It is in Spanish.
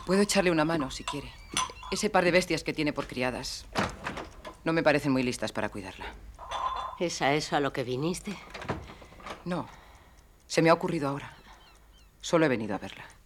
Puedo echarle una mano, si quiere. Ese par de bestias que tiene por criadas no me parecen muy listas para cuidarla. ¿Es a eso a lo que viniste? No. Se me ha ocurrido ahora. Solo he venido a verla.